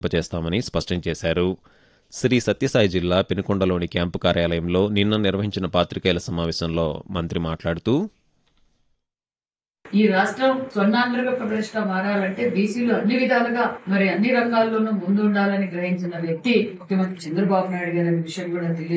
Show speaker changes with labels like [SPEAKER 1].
[SPEAKER 1] చేస్తామని స్పష్టం చేశారు. శ్రీ సత్యసాయి జిల్లా పెనుకొండలోని క్యాంపు కార్యాలయంలో నిన్న నిర్వహించిన పాత్రికేయుల సమావేశంలో మంత్రి మాట్లాడుతూ
[SPEAKER 2] ఈ రాష్ట్రం స్వర్ణాంధ్రప్రదేశ్ గా మారాలంటే బీసీలు అన్ని విధాలుగా అన్ని రంగాల్లోనూ ముందు ఉండాలని గ్రహించిన వ్యక్తి ముఖ్యమంత్రి చంద్రబాబు నాయుడు గారి విషయం కూడా తెలియదు.